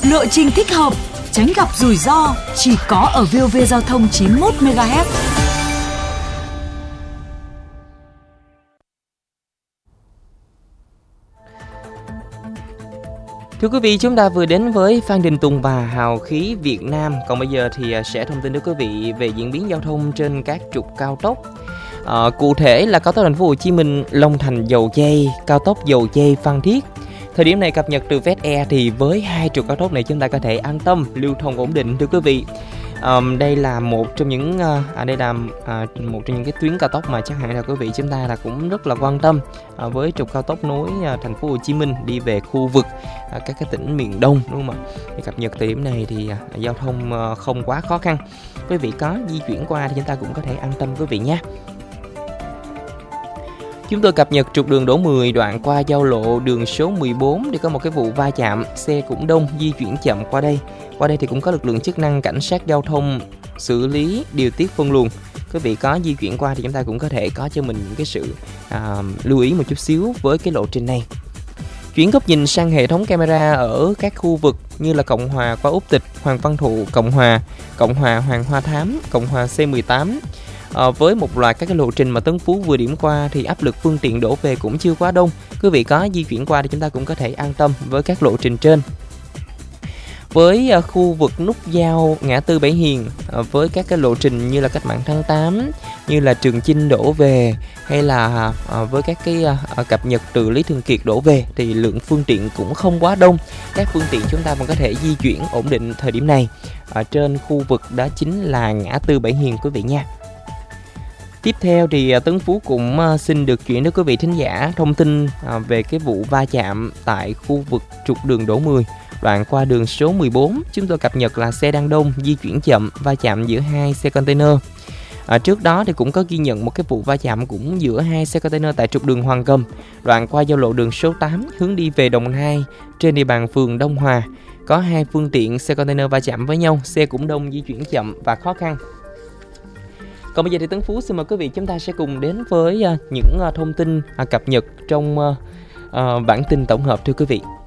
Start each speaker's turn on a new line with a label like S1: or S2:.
S1: lộ trình thích hợp, tránh gặp rủi ro, chỉ có ở VOV Giao thông 91 MHz.
S2: Thưa quý vị, chúng ta vừa đến với Phan Đình Tùng và Hào Khí Việt Nam. Còn bây giờ thì sẽ thông tin đến quý vị về diễn biến giao thông trên các trục cao tốc. Cụ thể là cao tốc Thành phố Hồ Chí Minh Long Thành Dầu Giây, cao tốc Dầu Giây Phan Thiết. Thời điểm này cập nhật từ VSE thì với hai trục cao tốc này chúng ta có thể an tâm lưu thông ổn định, thưa quý vị. Đây là một trong những cái tuyến cao tốc mà chắc hẳn là quý vị chúng ta là cũng rất là quan tâm, với trục cao tốc nối Thành phố Hồ Chí Minh đi về khu vực các cái tỉnh miền Đông, đúng không ạ? Thì cập nhật thời điểm này thì giao thông không quá khó khăn. Quý vị có di chuyển qua thì chúng ta cũng có thể an tâm quý vị nhé. Chúng tôi cập nhật trục đường Đỗ 10 đoạn qua giao lộ đường số 14 thì có một cái vụ va chạm, xe cũng đông, di chuyển chậm qua đây. Qua đây thì cũng có lực lượng chức năng cảnh sát giao thông xử lý điều tiết phân luồng. Quý vị có di chuyển qua thì chúng ta cũng có thể có cho mình những cái sự lưu ý một chút xíu với cái lộ trình này. Chuyển góc nhìn sang hệ thống camera ở các khu vực như là Cộng Hòa qua Úc Tịch, Hoàng Văn Thụ, Cộng Hòa Hoàng Hoa Thám, Cộng Hòa C18. Với một loạt các cái lộ trình mà Tân Phú vừa điểm qua thì áp lực phương tiện đổ về cũng chưa quá đông. Quý vị có di chuyển qua thì chúng ta cũng có thể an tâm với các lộ trình trên. Với khu vực nút giao ngã tư Bảy Hiền, với các cái lộ trình như là Cách mạng tháng 8, như là Trường Chinh đổ về, hay là với các cái cập nhật từ Lý Thường Kiệt đổ về thì lượng phương tiện cũng không quá đông. Các phương tiện chúng ta vẫn có thể di chuyển ổn định thời điểm này ở trên khu vực đó chính là ngã tư Bảy Hiền quý vị nha. Tiếp theo thì Tấn Phú cũng xin được chuyển đến quý vị thính giả thông tin về cái vụ va chạm tại khu vực trục đường Đỗ 10 đoạn qua đường số 14. Chúng tôi cập nhật là xe đang đông, di chuyển chậm, va chạm giữa hai xe container. Trước đó thì cũng có ghi nhận một cái vụ va chạm cũng giữa hai xe container tại trục đường Hoàng Cầm đoạn qua giao lộ đường số 8 hướng đi về Đồng Nai trên địa bàn phường Đông Hòa. Có hai phương tiện xe container va chạm với nhau, xe cũng đông, di chuyển chậm và khó khăn. Còn bây giờ thì Tấn Phú xin mời quý vị chúng ta sẽ cùng đến với những thông tin cập nhật trong bản tin tổng hợp thưa quý vị.